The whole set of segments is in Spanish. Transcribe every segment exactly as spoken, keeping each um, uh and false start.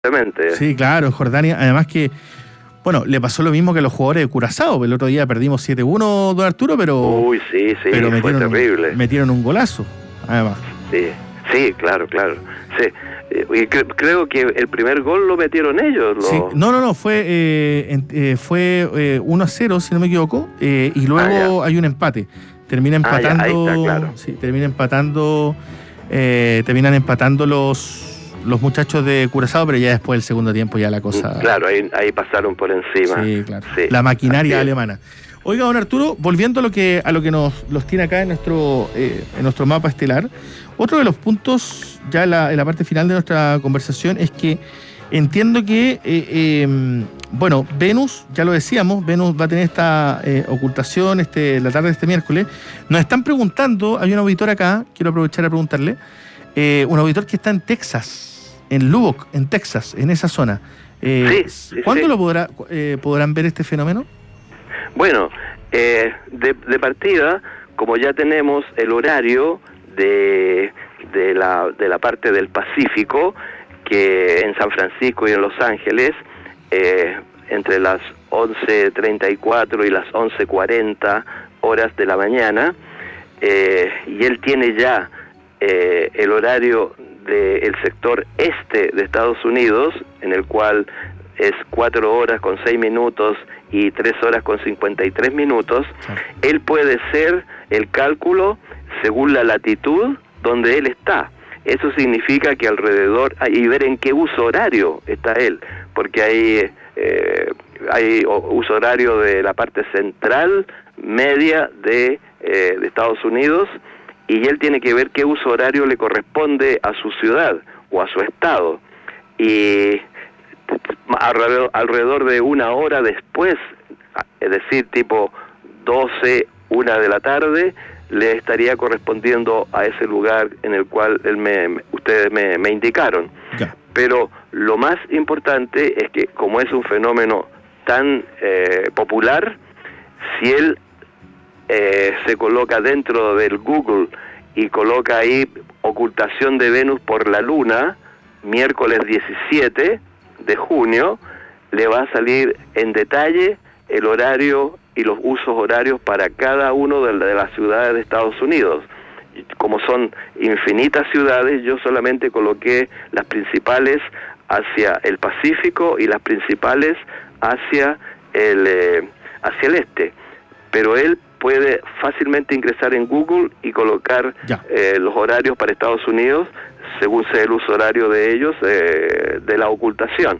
Exactamente. Sí, claro, en Jordania, además que, bueno, le pasó lo mismo que a los jugadores de Curazao. El otro día perdimos siete uno, don Arturo, pero, Uy, sí, sí, pero fue metieron, terrible. un, metieron un golazo, además. Sí, sí, claro, claro. Sí. Y cre creo que el primer gol lo metieron ellos. Lo... Sí, no, no, no, fue eh, en, eh, fue eh, uno a cero, si no me equivoco, eh, y luego ah, hay un empate. Termina empatando, ah, ahí está, claro. sí, termina empatando, eh, terminan empatando los los muchachos de Curazao, pero ya después del segundo tiempo ya la cosa... Claro, ahí, ahí pasaron por encima. Sí, claro. Sí, la maquinaria alemana. Oiga, don Arturo, volviendo a lo que a lo que nos los tiene acá en nuestro eh, en nuestro mapa estelar, otro de los puntos ya en la, en la parte final de nuestra conversación es que entiendo que, eh, eh, bueno, Venus, ya lo decíamos, Venus va a tener esta eh, ocultación este, la tarde de este miércoles. Nos están preguntando, hay un auditor acá, quiero aprovechar a preguntarle, eh, un auditor que está en Texas, en Lubbock, en Texas, en esa zona. Eh, sí, sí, ¿Cuándo sí. lo podrá, eh, podrán ver este fenómeno? Bueno, eh, de, de partida, como ya tenemos el horario de, de, la, de la parte del Pacífico, que en San Francisco y en Los Ángeles, eh, entre las once treinta y cuatro y las once cuarenta horas de la mañana, eh, y él tiene ya eh, el horario del sector este de Estados Unidos, en el cual es cuatro horas con seis minutos y tres horas con cincuenta y tres minutos, sí. Él puede ser el cálculo según la latitud donde él está. Eso significa que alrededor, y ver en qué uso horario está él, porque hay, eh, hay uso horario de la parte central, media de, eh, de Estados Unidos, y él tiene que ver qué uso horario le corresponde a su ciudad o a su estado. Y alrededor, alrededor de una hora después, es decir, tipo doce, una de la tarde, le estaría correspondiendo a ese lugar en el cual él me, ustedes me, me indicaron. Ya. Pero lo más importante es que, como es un fenómeno tan eh, popular, si él eh, se coloca dentro del Google y coloca ahí ocultación de Venus por la Luna, miércoles diecisiete de junio, le va a salir en detalle el horario y los usos horarios para cada uno de, de las ciudades de Estados Unidos. Como son infinitas ciudades, yo solamente coloqué las principales hacia el Pacífico y las principales hacia el, eh, hacia el este. Pero él puede fácilmente ingresar en Google y colocar eh, los horarios para Estados Unidos según sea el uso horario de ellos, eh, de la ocultación.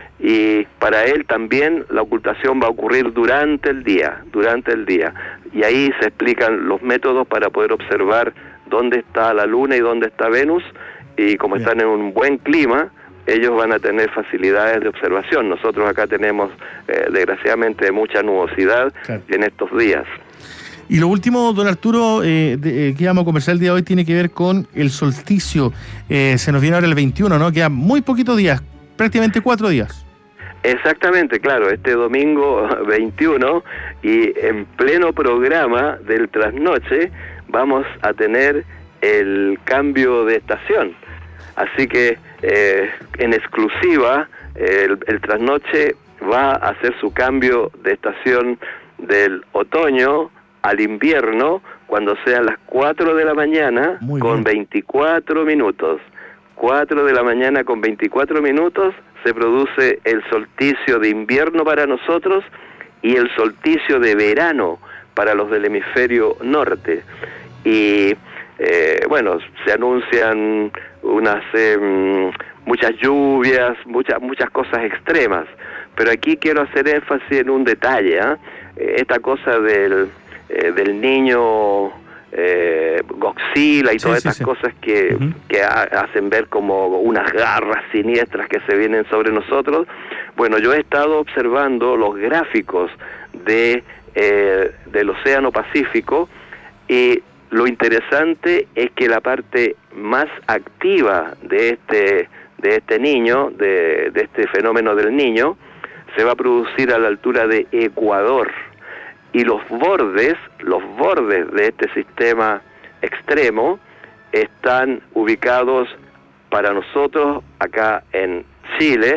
Y para él también la ocultación va a ocurrir durante el día, durante el día. Y ahí se explican los métodos para poder observar dónde está la Luna y dónde está Venus, y como Bien. están en un buen clima, ellos van a tener facilidades de observación. Nosotros acá tenemos, eh, desgraciadamente, mucha nubosidad claro. en estos días. Y lo último, don Arturo, eh, de, eh, que vamos a conversar el día de hoy tiene que ver con el solsticio. Eh, se nos viene ahora el veintiuno, ¿no? Quedan muy poquitos días, prácticamente cuatro días. Exactamente, claro, este domingo veintiuno, y en pleno programa del trasnoche vamos a tener el cambio de estación. Así que eh, en exclusiva el, el trasnoche va a hacer su cambio de estación del otoño al invierno, cuando sean las cuatro de la mañana Muy con bien. veinticuatro minutos. cuatro de la mañana con veinticuatro minutos se produce el solsticio de invierno para nosotros y el solsticio de verano para los del hemisferio norte. Y eh, bueno, se anuncian unas eh, muchas lluvias, muchas muchas cosas extremas, pero aquí quiero hacer énfasis en un detalle, ¿eh? Esta cosa del, eh, del niño eh, Godzilla y sí, todas sí, estas sí. cosas que, uh-huh. que ha, hacen ver como unas garras siniestras que se vienen sobre nosotros. Bueno, yo he estado observando los gráficos de eh, del Océano Pacífico, y lo interesante es que la parte más activa de este de este niño, de, de este fenómeno del niño, se va a producir a la altura de Ecuador, y los bordes, los bordes de este sistema extremo están ubicados para nosotros acá en Chile,